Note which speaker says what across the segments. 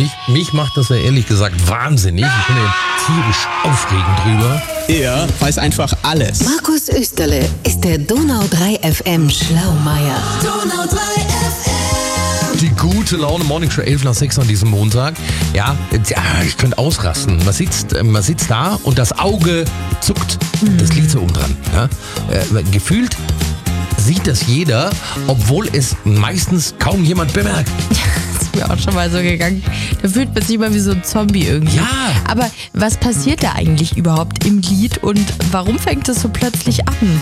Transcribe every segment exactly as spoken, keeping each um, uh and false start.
Speaker 1: mich, mich macht das ja ehrlich gesagt wahnsinnig. Ich bin ja tierisch aufregend drüber.
Speaker 2: Er weiß einfach alles.
Speaker 3: Markus Österle ist der Donau drei F M Schlaumeier. Donau drei F M.
Speaker 1: Die gute Laune Morning Show elf nach sechs an diesem Montag. Ja, ich könnte ausrasten. Man sitzt, man sitzt da und das Auge zuckt. Das liegt so oben dran. Ja? Äh, gefühlt sieht das jeder, obwohl es meistens kaum jemand bemerkt.
Speaker 4: Das ist mir auch schon mal so gegangen. Da fühlt man sich immer wie so ein Zombie irgendwie.
Speaker 1: Ja.
Speaker 4: Aber was passiert da eigentlich überhaupt im Lied und warum fängt es so plötzlich an?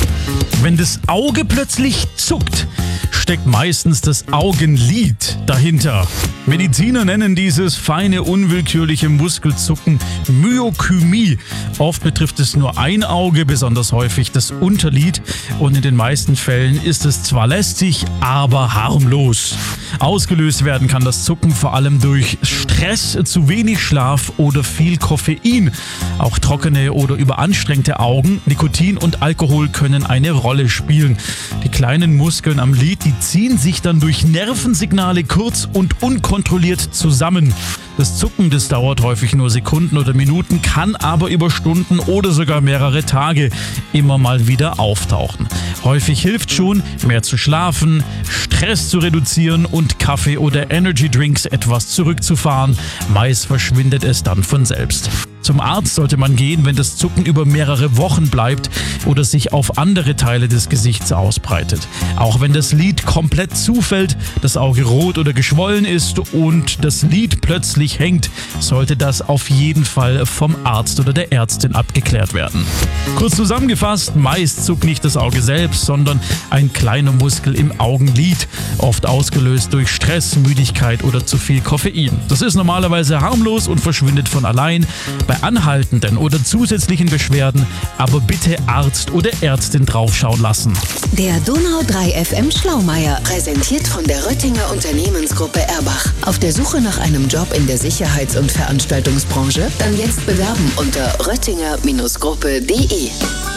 Speaker 5: Wenn das Auge plötzlich zuckt, steckt meistens das Augenlid dahinter. Mediziner nennen dieses feine, unwillkürliche Muskelzucken Myokymie. Oft betrifft es nur ein Auge, besonders häufig das Unterlid. Und in den meisten Fällen ist es zwar lästig, aber harmlos. Ausgelöst werden kann das Zucken vor allem durch Stress, zu wenig Schlaf oder viel Koffein. Auch trockene oder überanstrengte Augen, Nikotin und Alkohol können eine Rolle spielen. Die kleinen Muskeln am Lid, die ziehen sich dann durch Nervensignale kurz und unkontrolliert zusammen. Das Zucken, das dauert häufig nur Sekunden oder Minuten, kann aber über Stunden oder sogar mehrere Tage immer mal wieder auftauchen. Häufig hilft schon, mehr zu schlafen, Stress zu reduzieren und Kaffee oder Energy Drinks etwas zurückzufahren. Meist verschwindet es dann von selbst. Zum Arzt sollte man gehen, wenn das Zucken über mehrere Wochen bleibt oder sich auf andere Teile des Gesichts ausbreitet. Auch wenn das Lid komplett zufällt, das Auge rot oder geschwollen ist und das Lid plötzlich hängt, sollte das auf jeden Fall vom Arzt oder der Ärztin abgeklärt werden. Kurz zusammengefasst, meist zuckt nicht das Auge selbst, sondern ein kleiner Muskel im Augenlid, oft ausgelöst durch Stress, Müdigkeit oder zu viel Koffein. Das ist normalerweise harmlos und verschwindet von allein. Bei anhaltenden oder zusätzlichen Beschwerden aber bitte Arzt oder Ärztin draufschauen lassen.
Speaker 3: Der Donau drei F M Schlaumeier, präsentiert von der Röttinger Unternehmensgruppe Erbach. Auf der Suche nach einem Job in der Sicherheits- und Veranstaltungsbranche? Dann jetzt bewerben unter röttinger Gruppe punkt de.